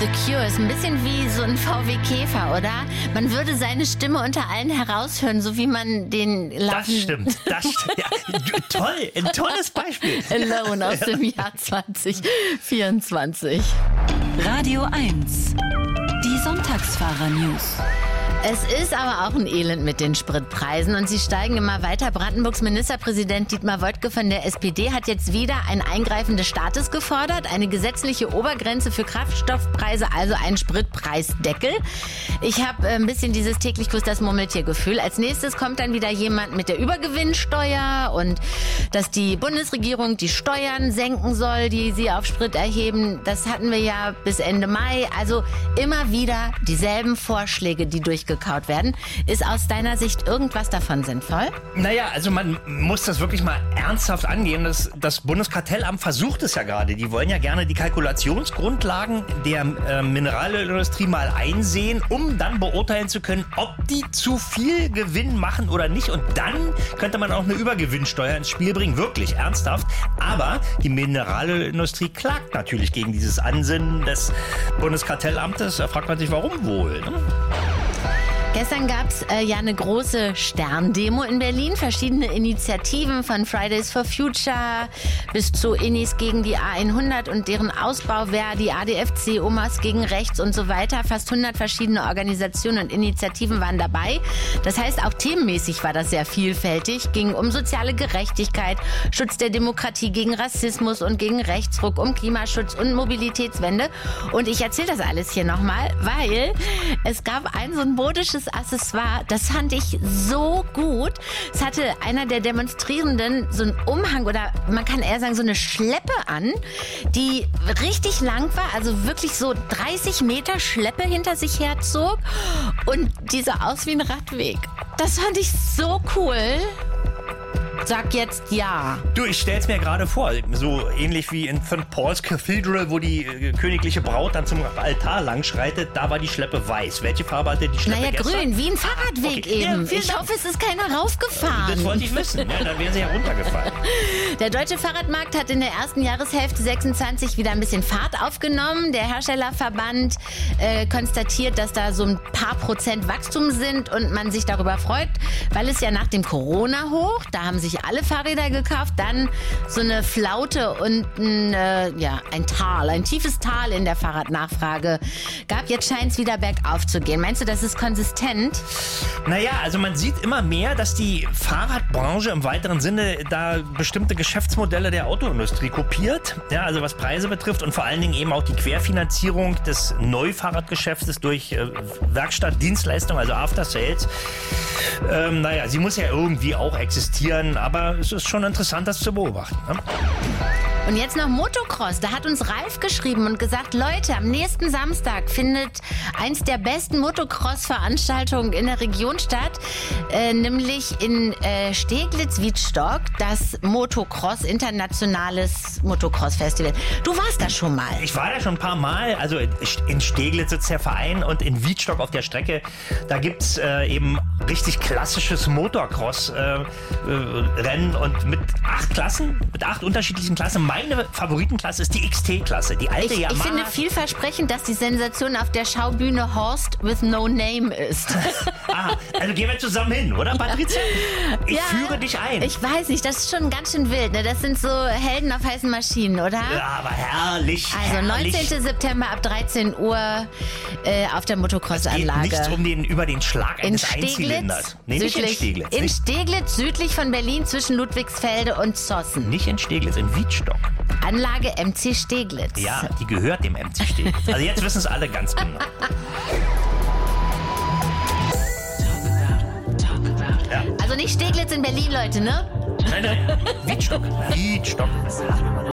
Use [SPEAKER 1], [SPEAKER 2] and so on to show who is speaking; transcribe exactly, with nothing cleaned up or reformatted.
[SPEAKER 1] The Cure ist ein bisschen wie so ein V W Käfer, oder? Man würde seine Stimme unter allen heraushören, so wie man den
[SPEAKER 2] Das stimmt, das stimmt. Ja, toll, ein tolles Beispiel.
[SPEAKER 1] Alone aus dem Jahr zwanzig vierundzwanzig.
[SPEAKER 3] Radio eins. Die Sonntagsfahrer-News.
[SPEAKER 1] Es ist aber auch ein Elend mit den Spritpreisen und sie steigen immer weiter. Brandenburgs Ministerpräsident Dietmar Woidke von der S P D hat jetzt wieder ein Eingreifen des Staates gefordert. Eine gesetzliche Obergrenze für Kraftstoffpreise, also einen Spritpreisdeckel. Ich habe ein bisschen dieses täglich grüßt das Murmeltier-Gefühl. Als nächstes kommt dann wieder jemand mit der Übergewinnsteuer und dass die Bundesregierung die Steuern senken soll, die sie auf Sprit erheben. Das hatten wir ja bis Ende Mai. Also immer wieder dieselben Vorschläge, die durchgeführt gekaut werden. Ist aus deiner Sicht irgendwas davon sinnvoll?
[SPEAKER 2] Naja, also man muss das wirklich mal ernsthaft angehen. Das, das Bundeskartellamt versucht es ja gerade. Die wollen ja gerne die Kalkulationsgrundlagen der äh, Mineralölindustrie mal einsehen, um dann beurteilen zu können, ob die zu viel Gewinn machen oder nicht. Und dann könnte man auch eine Übergewinnsteuer ins Spiel bringen. Wirklich, ernsthaft. Aber die Mineralölindustrie klagt natürlich gegen dieses Ansinnen des Bundeskartellamtes. Da fragt man sich, warum wohl? Ne?
[SPEAKER 1] Gestern gab es äh, ja eine große Sterndemo in Berlin. Verschiedene Initiativen von Fridays for Future bis zu Innis gegen die A hundert und deren Ausbau, Verdi, A D F C, Omas gegen Rechts und so weiter. Fast hundert verschiedene Organisationen und Initiativen waren dabei. Das heißt, auch themenmäßig war das sehr vielfältig. Ging um soziale Gerechtigkeit, Schutz der Demokratie gegen Rassismus und gegen Rechtsruck, um Klimaschutz und Mobilitätswende. Und ich erzähle das alles hier nochmal, weil es gab ein so ein modisches Accessoire, das fand ich so gut. Es hatte einer der Demonstrierenden so einen Umhang oder man kann eher sagen so eine Schleppe an, die richtig lang war, also wirklich so dreißig Meter Schleppe hinter sich herzog und die sah aus wie ein Radweg. Das fand ich so cool. Sag jetzt ja.
[SPEAKER 2] Du, ich stell's mir gerade vor, so ähnlich wie in Sankt Paul's Cathedral, wo die äh, königliche Braut dann zum Altar langschreitet, da war die Schleppe weiß. Welche Farbe hatte die Schleppe
[SPEAKER 1] Naja,
[SPEAKER 2] gestern?
[SPEAKER 1] grün, wie ein Fahrradweg
[SPEAKER 2] Okay.
[SPEAKER 1] eben.
[SPEAKER 2] Ja,
[SPEAKER 1] ich
[SPEAKER 2] Dank.
[SPEAKER 1] hoffe, es ist keiner raufgefahren.
[SPEAKER 2] Das wollte ich wissen, ja, dann wäre sie ja runtergefallen.
[SPEAKER 1] Der Deutsche Fahrradmarkt hat in der ersten Jahreshälfte sechsundzwanzig wieder ein bisschen Fahrt aufgenommen. Der Herstellerverband äh, konstatiert, dass da so ein paar Prozent Wachstum sind und man sich darüber freut, weil es ja nach dem Corona-Hoch, da haben sich alle Fahrräder gekauft, dann so eine Flaute und ein, äh, ja, ein Tal, ein tiefes Tal in der Fahrradnachfrage gab. Jetzt scheint es wieder bergauf zu gehen. Meinst du, das ist konsistent?
[SPEAKER 2] Naja, also man sieht immer mehr, dass die Fahrradbranche im weiteren Sinne da bestimmte Geschäftsmodelle der Autoindustrie kopiert. Ja, also was Preise betrifft und vor allen Dingen eben auch die Querfinanzierung des Neufahrradgeschäftes durch äh, Werkstattdienstleistung, also After Sales. Ähm, naja, sie muss ja irgendwie auch existieren, aber es ist schon interessant, das zu beobachten. Ne?
[SPEAKER 1] Und jetzt noch Motocross. Da hat uns Ralf geschrieben und gesagt, Leute, am nächsten Samstag findet eins der besten Motocross-Veranstaltungen in der Region statt, äh, nämlich in äh, Steglitz-Wiedstock, das Motocross, internationales Motocross-Festival. Du warst da schon mal.
[SPEAKER 2] Ich war da schon ein paar Mal, also in Steglitz sitzt der Verein und in Wiedstock auf der Strecke, da gibt's äh, eben richtig klassisches Motocross-Rennen äh, äh, und mit acht Klassen, mit acht unterschiedlichen Klassen. Meine Favoritenklasse ist die X T-Klasse, die alte
[SPEAKER 1] Ich,
[SPEAKER 2] Yamaha.
[SPEAKER 1] ich finde vielversprechend, dass die Sensation auf der Schaubühne Horst with no name ist.
[SPEAKER 2] Ah, also gehen wir zusammen hin, oder Patricia? Ich
[SPEAKER 1] Ja,
[SPEAKER 2] führe dich ein.
[SPEAKER 1] Ich weiß nicht, das ist schon ganz schön wild. Ne? Das sind so Helden auf heißen Maschinen, oder?
[SPEAKER 2] Ja, aber herrlich,
[SPEAKER 1] Also
[SPEAKER 2] herrlich.
[SPEAKER 1] neunzehnten September ab dreizehn Uhr äh, auf der
[SPEAKER 2] Es geht
[SPEAKER 1] Motocross-Anlage.
[SPEAKER 2] nichts um den, über den Schlag
[SPEAKER 1] In
[SPEAKER 2] eines
[SPEAKER 1] Steglitz,
[SPEAKER 2] Einzylinders. Nee, nicht in
[SPEAKER 1] südlich,
[SPEAKER 2] Steglitz.
[SPEAKER 1] in
[SPEAKER 2] Nicht,
[SPEAKER 1] Steglitz, südlich von Berlin, zwischen Ludwigsfelde und Zossen.
[SPEAKER 2] nicht in Steglitz, in Wiedstock.
[SPEAKER 1] Anlage M C Steglitz.
[SPEAKER 2] Ja, die gehört dem M C Steglitz. Also jetzt wissen es alle ganz genau. Ja.
[SPEAKER 1] Also nicht Steglitz in Berlin, Leute, ne?
[SPEAKER 2] Nein, nein, Wiedstock. Wiedstock.